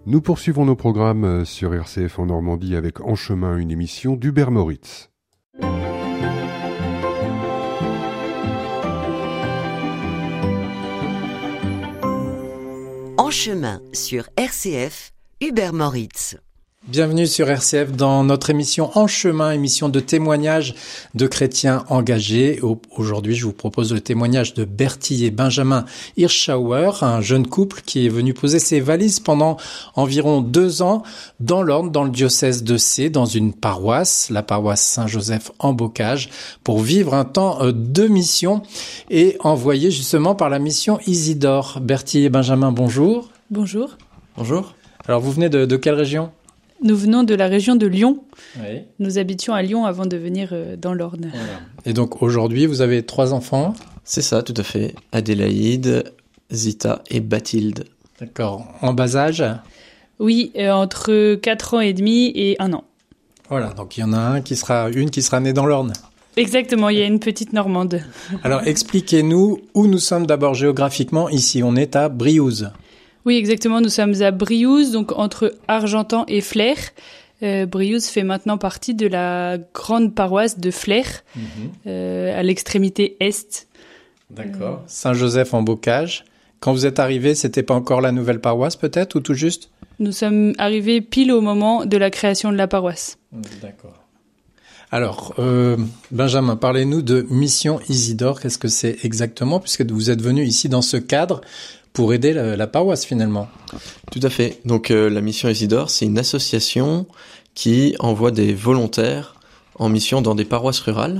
Nous poursuivons nos programmes sur RCF en Normandie avec En chemin, une émission d'Hubert Moritz. En chemin sur RCF, Hubert Moritz. Bienvenue sur RCF dans notre émission En chemin, émission de témoignages de chrétiens engagés. Aujourd'hui, je vous propose le témoignage de Bertie et Benjamin Hirschauer, un jeune couple qui est venu poser ses valises pendant environ 2 ans dans l'Orne, dans le diocèse de Sées, dans une paroisse, la paroisse Saint-Joseph en Bocage, pour vivre un temps de mission et envoyé justement par la mission Isidore. Bertie et Benjamin, bonjour. Bonjour. Bonjour. Alors, vous venez de quelle région ? Nous venons de la région de Lyon. Oui. Nous habitions à Lyon avant de venir dans l'Orne. Voilà. Et donc aujourd'hui, vous avez 3 enfants. C'est ça, tout à fait. Adélaïde, Zita et Bathilde. D'accord. En bas âge ? Oui, entre 4 ans et demi et 1 an. Voilà, donc il y en a une qui sera née dans l'Orne. Exactement, il y a une petite Normande. Alors expliquez-nous où nous sommes d'abord géographiquement. Ici, on est à Briouze. Oui, exactement. Nous sommes à Briouze, donc entre Argentan et Flers. Briouze fait maintenant partie de la grande paroisse de Flers, à l'extrémité est. D'accord. Saint-Joseph en Bocage. Quand vous êtes arrivé, c'était pas encore la nouvelle paroisse peut-être, ou tout juste ? Nous sommes arrivés pile au moment de la création de la paroisse. D'accord. Alors, Benjamin, parlez-nous de Mission Isidore. Qu'est-ce que c'est exactement, puisque vous êtes venu ici dans ce cadre pour aider la paroisse finalement. Tout à fait. Donc la mission Isidore, c'est une association qui envoie des volontaires en mission dans des paroisses rurales.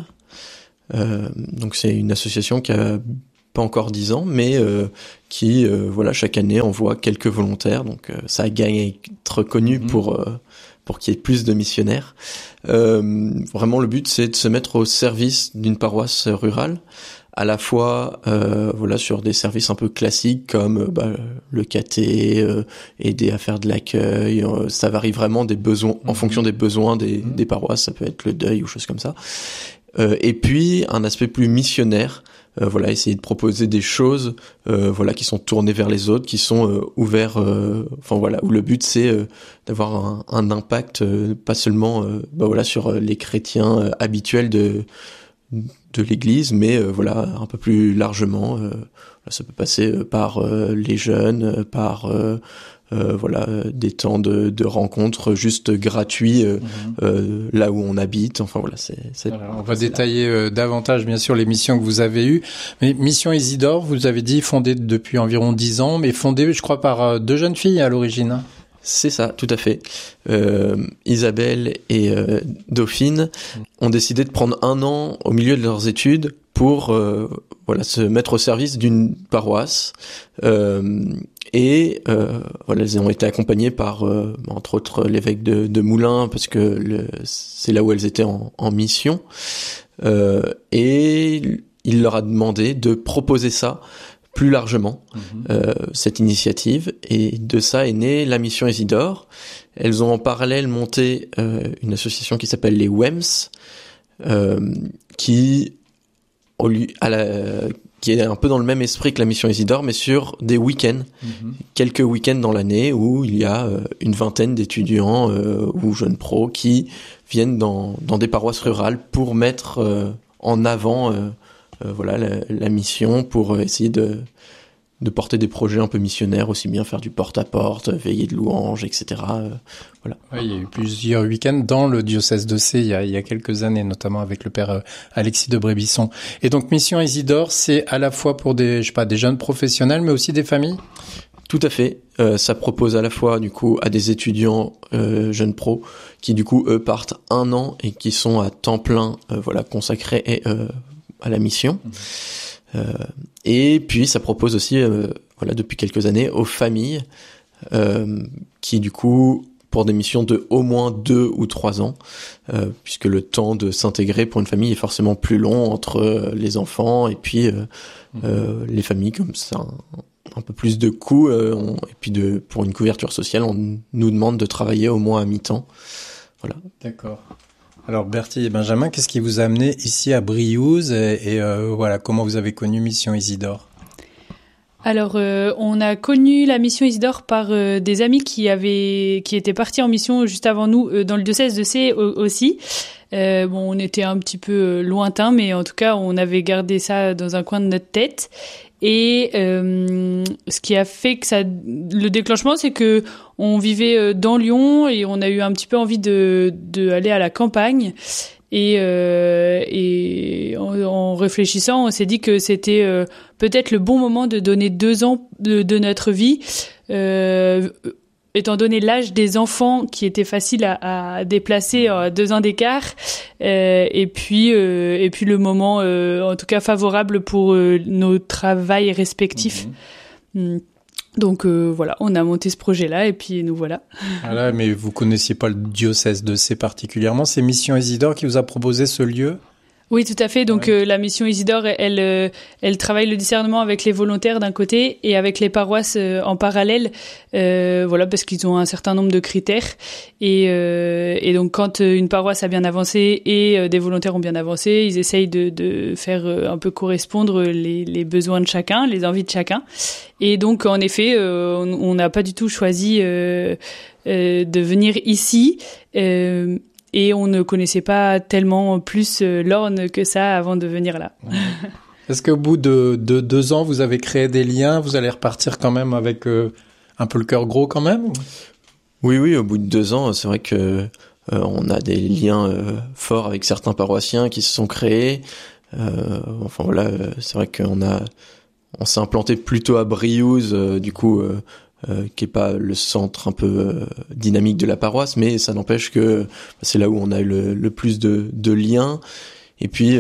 Donc c'est une association qui a pas encore 10 ans, mais qui chaque année envoie quelques volontaires. Donc ça a gagné à être connu pour qu'il y ait plus de missionnaires. Vraiment le but, c'est de se mettre au service d'une paroisse rurale, à la fois sur des services un peu classiques comme le caté, aider à faire de l'accueil, ça varie vraiment des besoins en fonction des besoins des paroisses, ça peut être le deuil ou choses comme ça. Et puis un aspect plus missionnaire, essayer de proposer des choses qui sont tournées vers les autres, qui sont ouverts où le but c'est d'avoir un impact pas seulement sur les chrétiens habituels de l'église, mais un peu plus largement. Ça peut passer par les jeunes, par des temps de rencontres juste gratuits là où on habite. On va détailler davantage bien sûr les missions que vous avez eues. Mais Mission Isidore, vous avez dit fondée depuis environ 10 ans, mais fondée je crois par 2 jeunes filles à l'origine. C'est ça, tout à fait. Isabelle et Dauphine ont décidé de prendre 1 an au milieu de leurs études pour se mettre au service d'une paroisse. Elles ont été accompagnées par, entre autres, l'évêque de Moulins, parce que c'est là où elles étaient en mission. Et il leur a demandé de proposer ça plus largement, cette initiative, et de ça est née la mission Isidore. Elles ont en parallèle monté une association qui s'appelle les WEMS, qui est un peu dans le même esprit que la mission Isidore, mais sur des week-ends, quelques week-ends dans l'année où il y a une vingtaine d'étudiants ou jeunes pros qui viennent dans des paroisses rurales pour mettre en avant la mission, pour essayer de porter des projets un peu missionnaires, aussi bien faire du porte-à-porte, veiller de louanges, etc. Oui, il y a eu plusieurs week-ends dans le diocèse de Sées il y a quelques années, notamment avec le père Alexis de Brébisson. Et donc Mission Isidore, c'est à la fois pour des jeunes professionnels, mais aussi des familles ? Tout à fait. Ça propose à la fois du coup à des étudiants jeunes pros qui du coup eux partent 1 an et qui sont à temps plein consacrés à la mission. Et puis ça propose aussi depuis quelques années aux familles qui du coup pour des missions de au moins 2 ou 3 ans, puisque le temps de s'intégrer pour une famille est forcément plus long entre les enfants et puis les familles, comme ça un peu plus de coûts, et puis pour une couverture sociale on nous demande de travailler au moins à mi-temps. Voilà. D'accord. Alors Bertie et Benjamin, qu'est-ce qui vous a amené ici à Briouze et comment vous avez connu Mission Isidore ? Alors, on a connu la mission Isidore par des amis qui étaient partis en mission juste avant nous dans le diocèse de Sées aussi. On était un petit peu lointain, mais en tout cas, on avait gardé ça dans un coin de notre tête. Et ce qui a fait que le déclenchement, c'est que on vivait dans Lyon et on a eu un petit peu envie de aller à la campagne. Et en réfléchissant, on s'est dit que c'était peut-être le bon moment de donner 2 ans de notre vie, étant donné l'âge des enfants qui était facile à déplacer à 2 ans d'écart, et puis le moment en tout cas favorable pour nos travails respectifs. Donc voilà, on a monté ce projet-là et puis nous voilà. Voilà, mais vous connaissiez pas le diocèse de Sées particulièrement. C'est Mission Isidore qui vous a proposé ce lieu ? Oui, tout à fait. Donc la mission Isidore, elle travaille le discernement avec les volontaires d'un côté et avec les paroisses en parallèle, parce qu'ils ont un certain nombre de critères. Et donc quand une paroisse a bien avancé et des volontaires ont bien avancé, ils essayent de faire un peu correspondre les besoins de chacun, les envies de chacun. Et donc en effet, on n'a pas du tout choisi de venir ici. Et on ne connaissait pas tellement plus l'Orne que ça avant de venir là. Est-ce qu'au bout de 2 ans, vous avez créé des liens ? Vous allez repartir quand même avec un peu le cœur gros quand même ? Oui, au bout de 2 ans, c'est vrai que on a des liens forts avec certains paroissiens qui se sont créés. C'est vrai on s'est implanté plutôt à Briouze, qui est pas le centre un peu dynamique de la paroisse, mais ça n'empêche que c'est là où on a eu le plus de liens. Et puis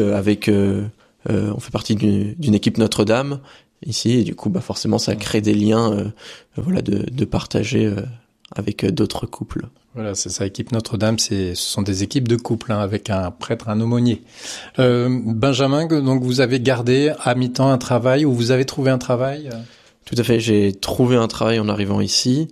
on fait partie d'une équipe Notre-Dame ici, et du coup forcément ça crée des liens de partager avec d'autres couples. Voilà, c'est ça, équipe Notre-Dame, ce sont des équipes de couples avec un prêtre, un aumônier. Benjamin, donc vous avez gardé à mi-temps un travail, ou vous avez trouvé un travail ? Tout à fait, j'ai trouvé un travail en arrivant ici,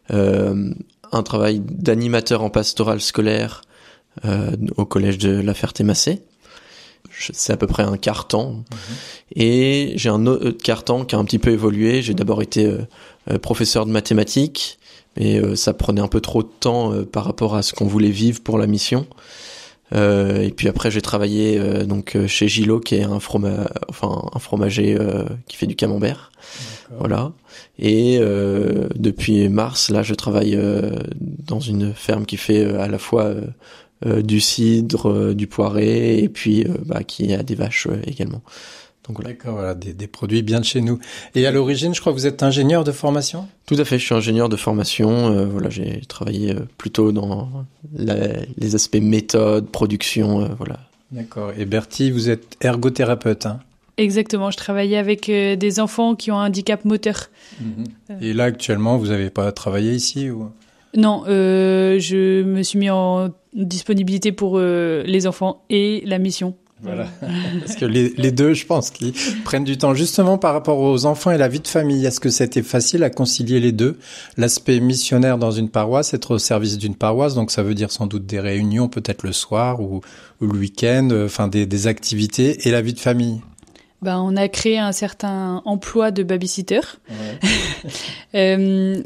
un travail d'animateur en pastoral scolaire au collège de La Ferté-Macé. C'est à peu près un quart-temps. Et j'ai un autre quart-temps qui a un petit peu évolué. J'ai d'abord été professeur de mathématiques, mais ça prenait un peu trop de temps par rapport à ce qu'on voulait vivre pour la mission. Et puis après j'ai travaillé chez Gillot, qui est un fromager qui fait du camembert. D'accord. Voilà. Et depuis mars là je travaille dans une ferme qui fait à la fois du cidre, du poiré, et puis qui a des vaches également. Donc voilà. D'accord, voilà, des produits bien de chez nous. Et à l'origine, je crois que vous êtes ingénieur de formation ? Tout à fait, je suis ingénieur de formation. J'ai travaillé plutôt dans les aspects méthode, production, voilà. D'accord. Et Bertie, vous êtes ergothérapeute, hein ? Exactement, je travaillais avec des enfants qui ont un handicap moteur. Et là, actuellement, vous n'avez pas travaillé ici ou... Non, je me suis mis en disponibilité pour les enfants et la mission. Voilà, parce que les deux, je pense, qui prennent du temps. Justement, par rapport aux enfants et la vie de famille, est-ce que c'était facile à concilier les deux ? L'aspect missionnaire dans une paroisse, être au service d'une paroisse, donc ça veut dire sans doute des réunions, peut-être le soir ou le week-end, des activités, et la vie de famille. On a créé un certain emploi de babysitter. Ouais.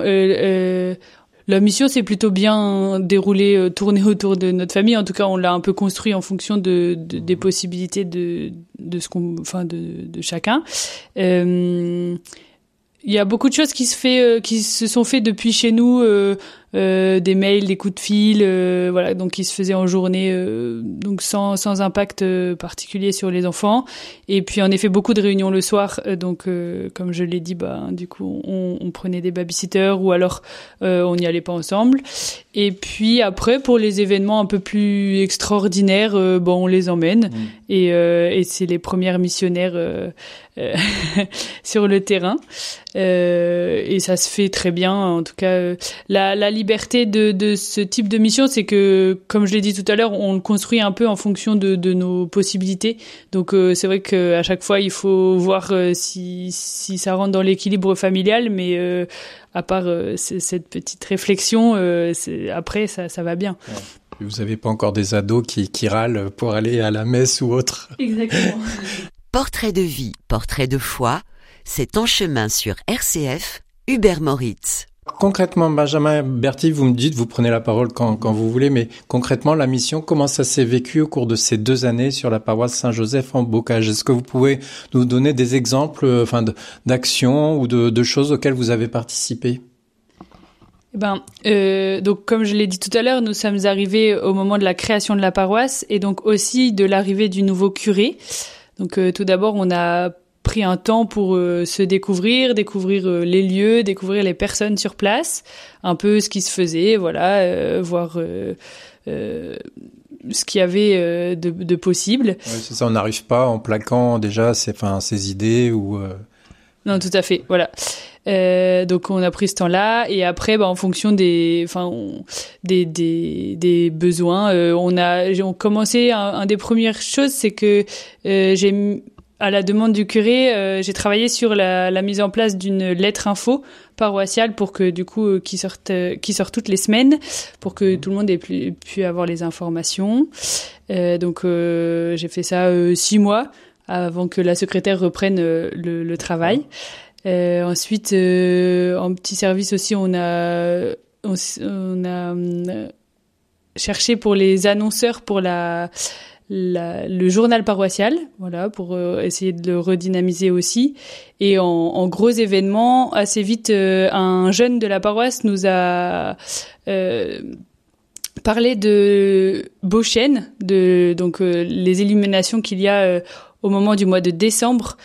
La mission s'est plutôt bien déroulée, tournée autour de notre famille. En tout cas, on l'a un peu construit en fonction des possibilités de chacun. Il y a beaucoup de choses qui se sont fait depuis chez nous, des mails, des coups de fil, donc qui se faisaient en journée, donc sans impact particulier sur les enfants. Et puis en effet beaucoup de réunions le soir, donc comme je l'ai dit, du coup on prenait des babysitters ou alors on n'y allait pas ensemble. Et puis après pour les événements un peu plus extraordinaires, on les emmène et c'est les premières missionnaires sur le terrain. Et ça se fait très bien. En tout cas, la liberté de ce type de mission, c'est que, comme je l'ai dit tout à l'heure, on le construit un peu en fonction de nos possibilités. Donc, c'est vrai qu'à chaque fois, il faut voir si ça rentre dans l'équilibre familial, mais à part cette petite réflexion, après, ça va bien. Ouais. Vous n'avez pas encore des ados qui râlent pour aller à la messe ou autre. Exactement. Portrait de vie, portrait de foi, C'est En chemin sur RCF, Hubert Moritz. Concrètement, Benjamin Bertille, vous me dites, vous prenez la parole quand vous voulez, mais concrètement, la mission, comment ça s'est vécu au cours de ces 2 années sur la paroisse Saint-Joseph en Bocage? Est-ce que vous pouvez nous donner des exemples, d'actions ou de choses auxquelles vous avez participé? Donc, comme je l'ai dit tout à l'heure, nous sommes arrivés au moment de la création de la paroisse et donc aussi de l'arrivée du nouveau curé. Donc, tout d'abord, on a pris un temps pour se découvrir les lieux, découvrir les personnes sur place, un peu ce qui se faisait, voir ce qu'il y avait de possible. Ouais, c'est ça, on n'arrive pas en plaquant déjà ses idées ou... Non, tout à fait, voilà. Donc on a pris ce temps-là et après, en fonction des besoins, on commencé. Un des premières choses, c'est que à la demande du curé, j'ai travaillé sur la mise en place d'une lettre info paroissiale pour que du coup qui sort toutes les semaines pour que tout le monde ait pu avoir les informations. Donc j'ai fait ça 6 mois avant que la secrétaire reprenne le travail. Ensuite, en petit service aussi, on a cherché pour les annonceurs pour le journal paroissial, pour essayer de le redynamiser aussi. Et en gros événements, assez vite, un jeune de la paroisse nous a parlé de Beauchêne, donc les illuminations qu'il y a au moment du mois de décembre.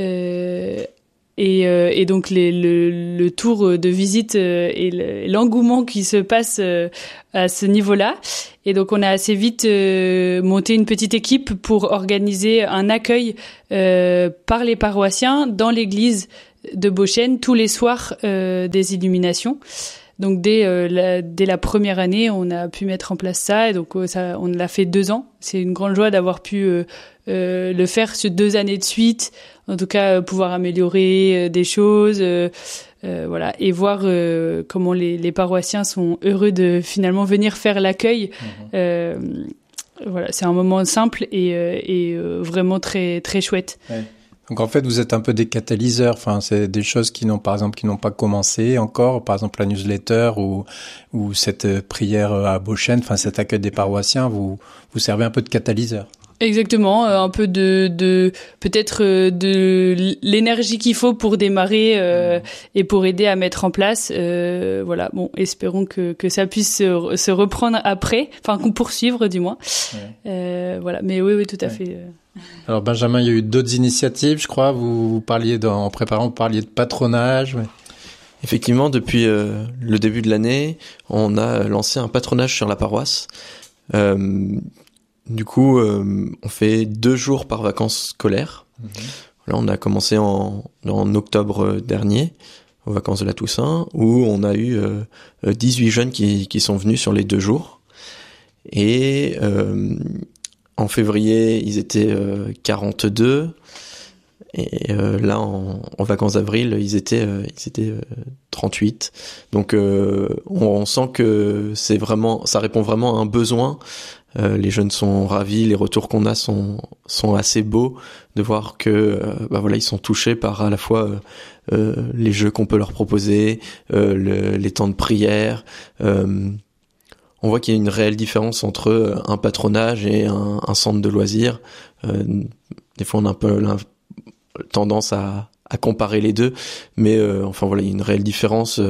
Et donc le tour de visite et l'engouement qui se passe à ce niveau-là. Et donc on a assez vite monté une petite équipe pour organiser un accueil par les paroissiens dans l'église de Beauchêne tous les soirs des illuminations. Donc dès la première année, on a pu mettre en place ça et donc on l'a fait 2 ans. C'est une grande joie d'avoir pu le faire sur 2 années de suite. En tout cas, pouvoir améliorer des choses, et voir comment les paroissiens sont heureux de finalement venir faire l'accueil. C'est un moment simple et vraiment très très chouette. Ouais. Donc en fait, vous êtes un peu des catalyseurs. C'est des choses qui n'ont pas commencé encore. Par exemple, la newsletter ou cette prière à Beauchêne. Cet accueil des paroissiens, vous servez un peu de catalyseur. Exactement, un peu de l'énergie qu'il faut pour démarrer et pour aider à mettre en place. Espérons que ça puisse se reprendre après, qu'on poursuivre du moins. Ouais. Mais oui, tout à fait. Alors Benjamin, il y a eu d'autres initiatives, je crois. Vous parliez en préparant, vous parliez de patronage. Ouais. Effectivement, depuis le début de l'année, on a lancé un patronage sur la paroisse. Du coup, on fait 2 jours par vacances scolaires. Là, on a commencé en octobre dernier, aux vacances de la Toussaint, où on a eu 18 jeunes qui sont venus sur les 2 jours. Et en février, ils étaient 42. Et là, en vacances d'avril, ils étaient 38. Donc, on sent que ça répond vraiment à un besoin. Les jeunes sont ravis, les retours qu'on a sont assez beaux de voir que ils sont touchés par à la fois les jeux qu'on peut leur proposer, les temps de prière. On voit qu'il y a une réelle différence entre un patronage et un centre de loisirs. Des fois, on a un peu tendance à comparer les deux, mais il y a une réelle différence.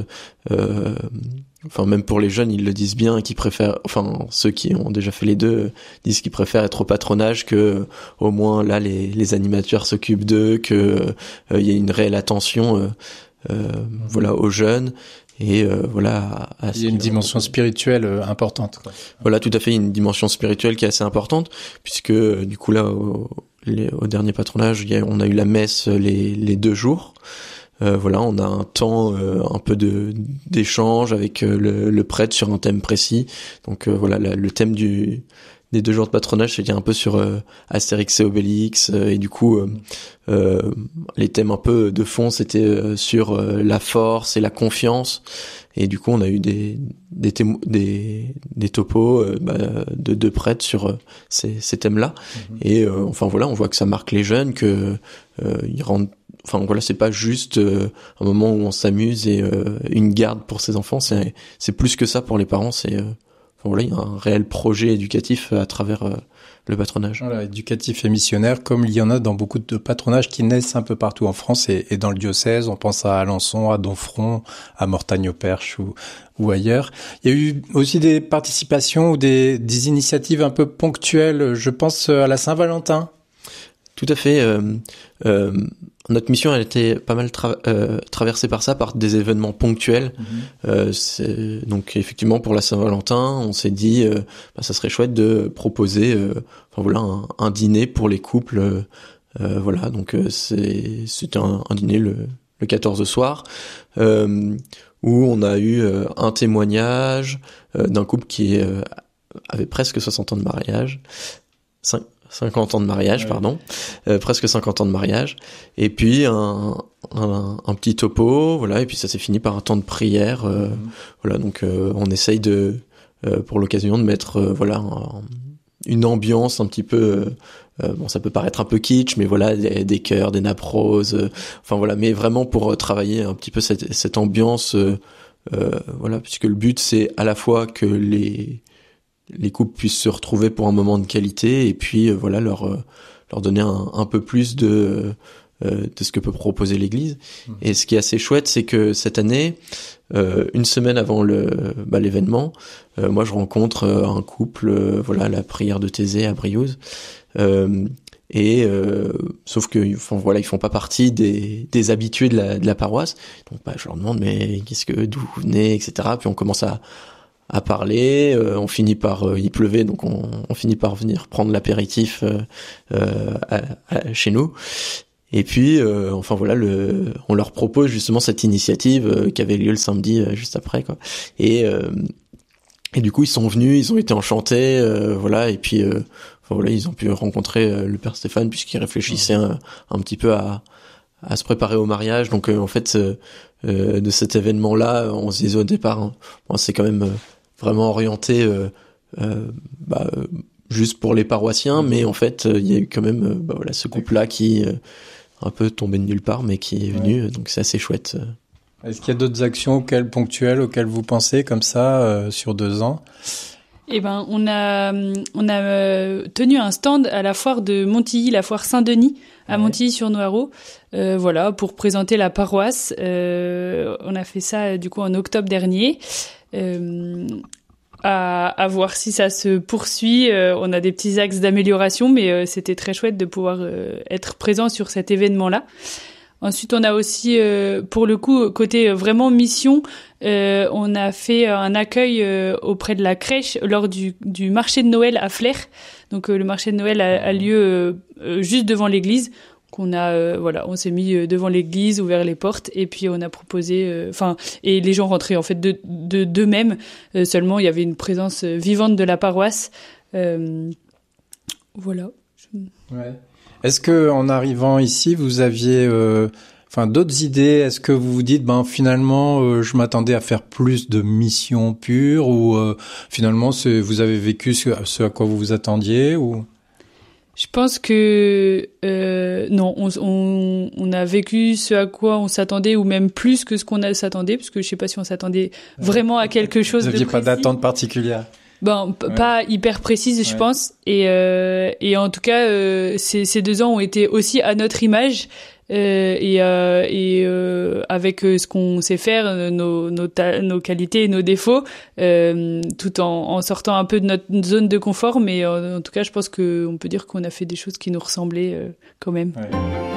Même pour les jeunes, ils le disent bien, qui préfèrent, ceux qui ont déjà fait les deux disent qu'ils préfèrent être au patronage, que au moins là les animateurs s'occupent d'eux, que il y a une réelle attention aux jeunes. Et il y a une dimension spirituelle importante. Voilà, tout à fait, une dimension spirituelle qui est assez importante, puisque du coup là au dernier patronage, on a eu la messe les 2 jours. On a un temps un peu d'échange avec le prêtre sur un thème précis. Donc le thème des 2 jours de patronage, c'était un peu sur Astérix et Obélix, et du coup les thèmes un peu de fond, c'était sur la force et la confiance. Et du coup, on a eu des topos de 2 prêtres sur ces thèmes-là. Et on voit que ça marque les jeunes, que ils rentrent. enfin voilà, c'est pas juste un moment où on s'amuse et une garde pour ses enfants, c'est plus que ça pour les parents, voilà, il y a un réel projet éducatif à travers le patronage. Voilà, éducatif et missionnaire, comme il y en a dans beaucoup de patronages qui naissent un peu partout en France et dans le diocèse. On pense à Alençon, à Domfront, à Mortagne-au-Perche ou ailleurs. Il y a eu aussi des participations ou des initiatives un peu ponctuelles. Je pense à la Saint-Valentin. Tout à fait. Notre mission, elle était pas mal traversée par des événements ponctuels. Donc effectivement, pour la Saint-Valentin, on s'est dit, ça serait chouette de proposer, un dîner pour les couples. Voilà, donc c'était un dîner le 14 soir, où on a eu un témoignage d'un couple qui avait presque 60 ans de mariage. 50 ans de mariage, pardon, presque 50 ans de mariage, et puis un petit topo, voilà, et puis ça s'est fini par un temps de prière, voilà, donc on essaye pour l'occasion de mettre, une ambiance un petit peu, ça peut paraître un peu kitsch, mais voilà, des chœurs, des nappes roses, voilà, mais vraiment pour travailler un petit peu cette ambiance, voilà, puisque le but c'est à la fois que les couples puissent se retrouver pour un moment de qualité et puis leur donner un peu plus de ce que peut proposer l'Église. Et ce qui est assez chouette, c'est que cette année, une semaine avant l'événement, moi je rencontre un couple, la prière de Thésée à Briouze, sauf que ils font pas partie des habitués de la paroisse. Donc je leur demande mais d'où vous venez, etc. Puis on commence à parler, on finit par il pleuvait, donc on finit par venir prendre l'apéritif chez nous. Et puis on leur propose justement cette initiative qui avait lieu le samedi juste après, quoi. Et du coup ils sont venus, ils ont été enchantés, et puis ils ont pu rencontrer le père Stéphane puisqu'il réfléchissait un petit peu à se préparer au mariage. Donc de cet événement-là, on se disait au départ, c'est quand même vraiment orienté juste pour les paroissiens, mais en fait il y a eu quand même ce couple-là qui un peu tombé de nulle part, mais qui est venu, donc c'est assez chouette. Est-ce qu'il y a d'autres actions ponctuelles auxquelles vous pensez comme ça sur 2 ans? Eh ben, on a tenu un stand à la foire de Montilly, la foire Saint-Denis, à Montilly-sur-Noireau, pour présenter la paroisse. On a fait ça du coup en octobre dernier. À voir si ça se poursuit. On a des petits axes d'amélioration, mais c'était très chouette de pouvoir être présent sur cet événement-là. Ensuite, on a aussi, pour le coup, côté vraiment mission, on a fait un accueil auprès de la crèche lors du marché de Noël à Flers. Donc le marché de Noël a lieu juste devant l'église. On s'est mis devant l'église, ouvert les portes, et puis on a proposé, et les gens rentraient en fait d'eux-mêmes. Seulement, il y avait une présence vivante de la paroisse. Voilà. Ouais. Est-ce que en arrivant ici, vous aviez d'autres idées? Est-ce que vous vous dites finalement je m'attendais à faire plus de missions pures, ou finalement vous avez vécu ce à quoi vous vous attendiez, ou? Je pense que non, on a vécu ce à quoi on s'attendait, ou même plus que ce qu'on s'attendait, parce que je sais pas si on s'attendait vraiment à quelque chose de précis. Vous n'aviez pas d'attente particulière? Pas hyper précise, je pense. Et en tout cas, ces 2 ans ont été aussi à notre image, et avec ce qu'on sait faire, nos qualités et nos défauts, tout en sortant un peu de notre zone de confort. Mais en tout cas, je pense qu'on peut dire qu'on a fait des choses qui nous ressemblaient quand même. Ouais.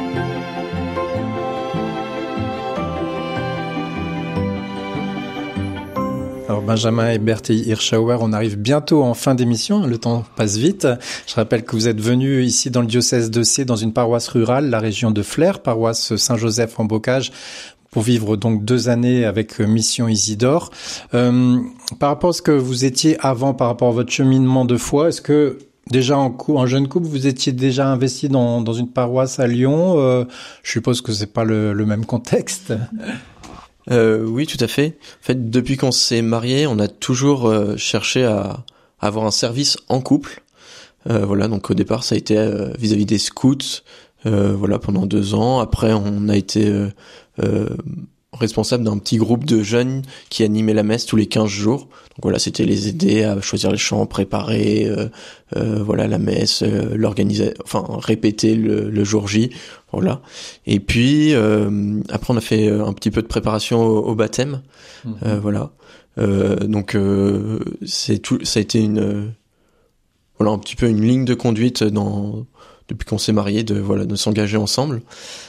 Alors Benjamin et Bertie Hirschauer, on arrive bientôt en fin d'émission, le temps passe vite. Je rappelle que vous êtes venus ici dans le diocèse de Sées, dans une paroisse rurale, la région de Flers, paroisse Saint-Joseph en Bocage, pour vivre donc 2 années avec Mission Isidore. Par rapport à ce que vous étiez avant, par rapport à votre cheminement de foi, est-ce que déjà en jeune couple, vous étiez déjà investi dans une paroisse à Lyon? Je suppose que c'est pas le même contexte. Oui, tout à fait. En fait, depuis qu'on s'est mariés, on a toujours cherché à avoir un service en couple. Donc au départ, ça a été vis-à-vis des scouts, voilà, pendant 2 ans. Après, on a été responsable d'un petit groupe de jeunes qui animaient la messe tous les 15 jours. Donc voilà, c'était les aider à choisir les chants, préparer voilà la messe, l'organiser, enfin répéter le jour J, voilà. Et puis après on a fait un petit peu de préparation au baptême, voilà. Donc ça a été voilà un petit peu une ligne de conduite depuis qu'on s'est mariés, de s'engager ensemble.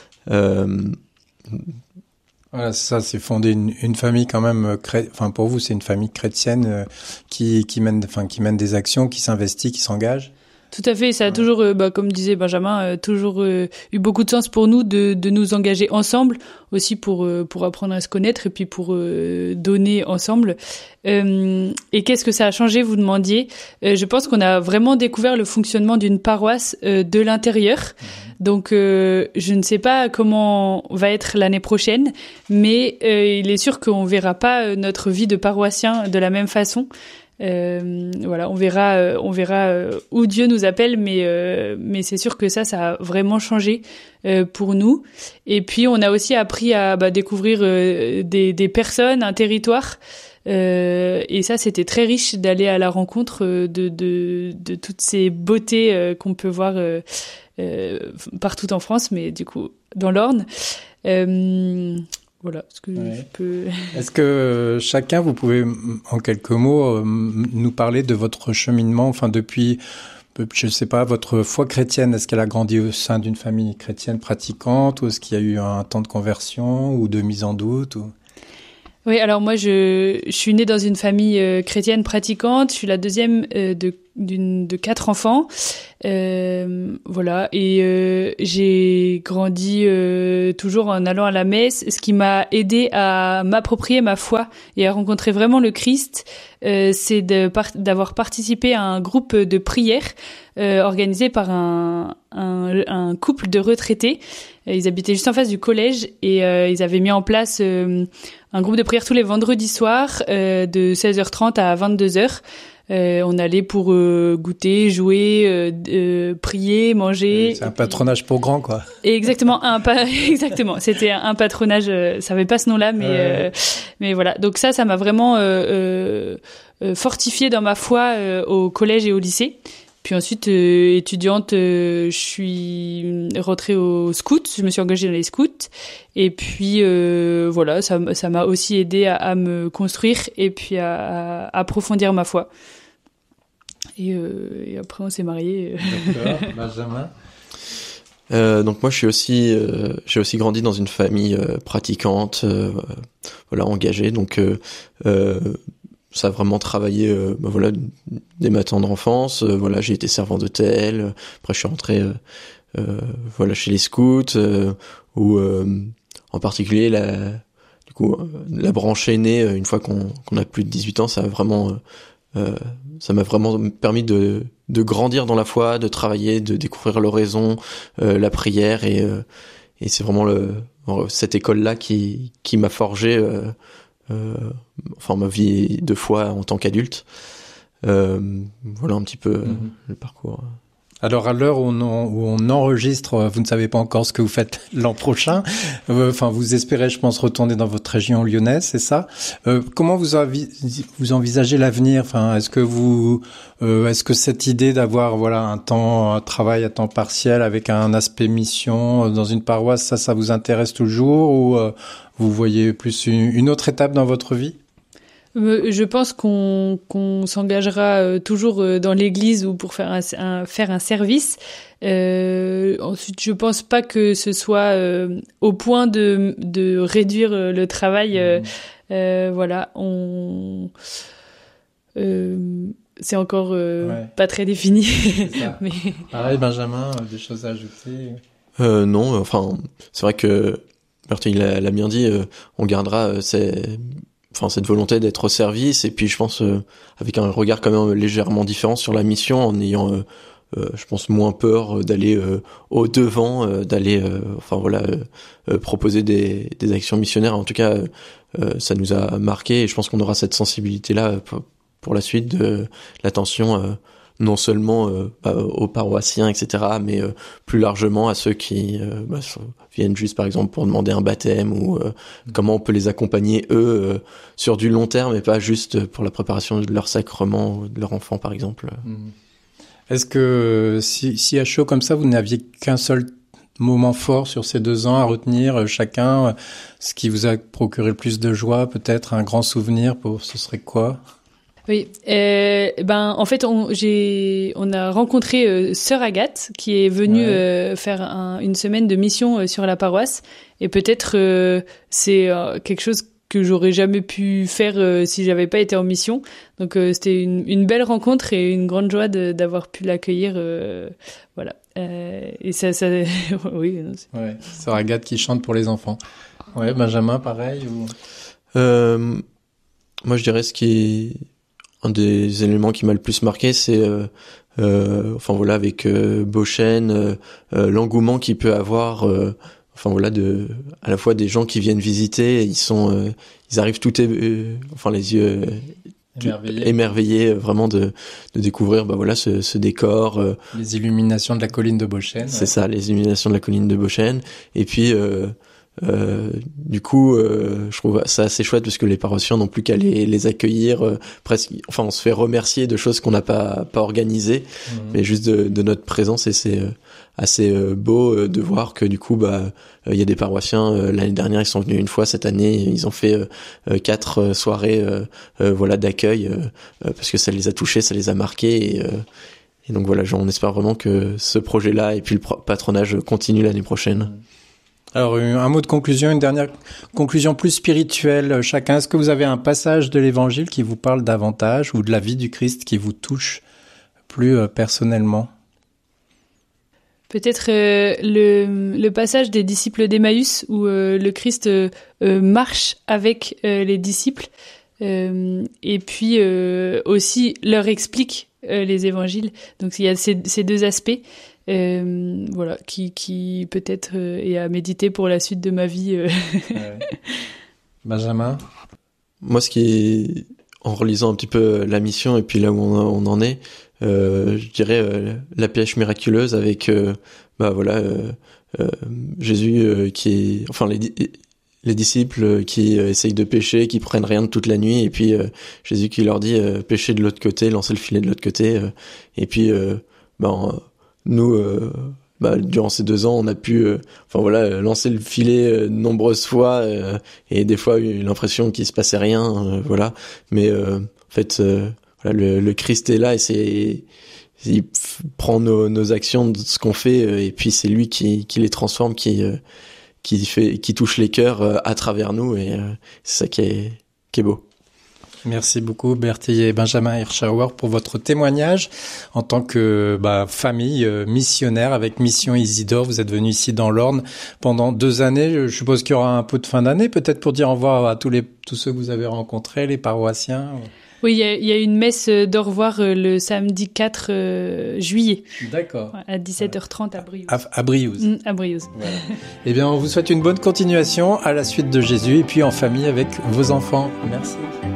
Voilà, ça, c'est fonder une famille quand même, enfin pour vous, c'est une famille chrétienne qui mène des actions, qui s'investit, qui s'engage. Tout à fait, ça a toujours, comme disait Benjamin, toujours eu beaucoup de sens pour nous de nous engager ensemble, aussi pour apprendre à se connaître et puis pour donner ensemble. Et qu'est-ce que ça a changé, vous demandiez. Je pense qu'on a vraiment découvert le fonctionnement d'une paroisse de l'intérieur. Donc, je ne sais pas comment va être l'année prochaine, mais il est sûr qu'on verra pas notre vie de paroissien de la même façon. Voilà, on verra où Dieu nous appelle, mais c'est sûr que ça a vraiment changé pour nous. Et puis on a aussi appris à découvrir des personnes, un territoire. Et ça, c'était très riche d'aller à la rencontre de toutes ces beautés qu'on peut voir partout en France, mais du coup dans l'Orne. Voilà ce que je peux. Est-ce que chacun, vous pouvez en quelques mots nous parler de votre cheminement, enfin depuis, je ne sais pas, votre foi chrétienne, est-ce qu'elle a grandi au sein d'une famille chrétienne pratiquante, ou est-ce qu'il y a eu un temps de conversion ou de mise en doute ou... Oui, alors moi je suis née dans une famille chrétienne pratiquante. Je suis la deuxième de 4 enfants, voilà. Et j'ai grandi toujours en allant à la messe, ce qui m'a aidé à m'approprier ma foi et à rencontrer vraiment le Christ. C'est d'avoir participé à un groupe de prière organisé par un couple de retraités. Ils habitaient juste en face du collège et ils avaient mis en place un groupe de prière tous les vendredis soirs de 16h30 à 22h. On allait pour goûter, jouer, prier, manger. C'est un patronage pour grands, quoi. Exactement, exactement. C'était un patronage. Ça avait pas ce nom-là, mais voilà. Donc ça m'a vraiment fortifié dans ma foi au collège et au lycée. Puis ensuite, étudiante, je suis rentrée au scout. Je me suis engagée dans les scouts. Et puis, voilà, ça m'a aussi aidé à me construire et puis à approfondir ma foi. Et après, on s'est mariés. D'accord. Benjamin. Donc moi, j'ai aussi grandi dans une famille pratiquante, voilà, engagée. Donc ça a vraiment travaillé, voilà, dès ma tendre enfance. Voilà, j'ai été servant d'hôtel. Après, je suis rentré, voilà, chez les scouts, où en particulier la branche aînée, une fois qu'on a plus de 18 ans, ça m'a vraiment permis de grandir dans la foi, de travailler, de découvrir l'oraison, la prière, et c'est vraiment cette école-là qui m'a forgé. Enfin ma vie de foi en tant qu'adulte, voilà un petit peu le parcours. Alors à l'heure où on enregistre, vous ne savez pas encore ce que vous faites l'an prochain. Enfin, vous espérez, je pense, retourner dans votre région lyonnaise, c'est ça. Comment vous envisagez l'avenir? Enfin, est-ce que cette idée d'avoir un travail à temps partiel avec un aspect mission dans une paroisse, ça vous intéresse toujours, ou vous voyez plus une autre étape dans votre vie? Je pense qu'on s'engagera toujours dans l'église ou pour faire un service. Ensuite, je pense pas que ce soit au point de réduire le travail. Voilà, c'est encore pas très défini. Mais... Pareil, Benjamin, des choses à ajouter? Non, enfin, c'est vrai que Bertrand l'a bien dit. On gardera cette volonté d'être au service, et puis je pense avec un regard quand même légèrement différent sur la mission, en ayant je pense moins peur d'aller au devant, d'aller proposer des actions missionnaires. En tout cas, ça nous a marqué, et je pense qu'on aura cette sensibilité là pour la suite de l'attention non seulement aux paroissiens, etc., mais plus largement à ceux qui viennent juste par exemple pour demander un baptême ou comment on peut les accompagner eux sur du long terme et pas juste pour la préparation de leur sacrement ou de leur enfant par exemple. Est-ce que si à chaud comme ça vous n'aviez qu'un seul moment fort sur ces 2 ans à retenir chacun, ce qui vous a procuré le plus de joie, peut-être un grand souvenir, ce serait quoi? Oui, en fait, on a rencontré Sœur Agathe qui est venue faire une semaine de mission sur la paroisse, et peut-être c'est quelque chose que j'aurais jamais pu faire si j'avais pas été en mission. Donc c'était une belle rencontre et une grande joie d'avoir pu l'accueillir. Voilà. Et ça oui. Ouais, Sœur Agathe qui chante pour les enfants. Ouais, Benjamin, pareil ou... Moi, je dirais un des éléments qui m'a le plus marqué, c'est avec Beauchêne, l'engouement qu'il peut avoir à la fois des gens qui viennent visiter, ils arrivent les yeux émerveillés vraiment de découvrir ce décor, les illuminations de la colline de Beauchêne. C'est ça, les illuminations de la colline de Beauchêne. Et puis du coup, je trouve ça assez chouette parce que les paroissiens n'ont plus qu'à les accueillir on se fait remercier de choses qu'on n'a pas organisées, mais juste de notre présence, et c'est assez beau de voir que du coup il y a des paroissiens, l'année dernière ils sont venus une fois, cette année ils ont fait 4 soirées d'accueil parce que ça les a touchés, ça les a marqués, et donc voilà, on espère vraiment que ce projet-là et puis le patronage continue l'année prochaine. Alors, un mot de conclusion, une dernière conclusion plus spirituelle chacun. Est-ce que vous avez un passage de l'Évangile qui vous parle davantage, ou de la vie du Christ qui vous touche plus personnellement? Peut-être le passage des disciples d'Emmaüs où le Christ marche avec les disciples et puis aussi leur explique les évangiles. Donc il y a ces 2 aspects. Qui peut-être est à méditer pour la suite de ma vie. Benjamin? Moi, en relisant un petit peu la mission et puis là où on en est, je dirais la pêche miraculeuse avec Jésus les disciples qui essayent de pêcher, qui prennent rien de toute la nuit, et puis Jésus qui leur dit pêchez de l'autre côté, lancez le filet de l'autre côté, et puis nous, durant ces 2 ans, on a pu, lancer le filet de nombreuses fois, et des fois eu l'impression qu'il se passait rien, Mais le Christ est là, et il prend nos actions, de ce qu'on fait, et puis c'est lui qui les transforme, qui touche les cœurs à travers nous, et c'est ça qui est beau. Merci beaucoup Bertille et Benjamin Hirschauer pour votre témoignage en tant que famille missionnaire avec Mission Isidore. Vous êtes venus ici dans l'Orne pendant 2 années. Je suppose qu'il y aura un peu de fin d'année, peut-être pour dire au revoir à tous ceux que vous avez rencontrés, les paroissiens. Oui, il y a une messe d'au revoir le samedi 4 juillet. D'accord. À 17h30 à Briouze. À Briouze. À Briouze. Voilà. Eh bien, on vous souhaite une bonne continuation à la suite de Jésus et puis en famille avec vos enfants. Merci.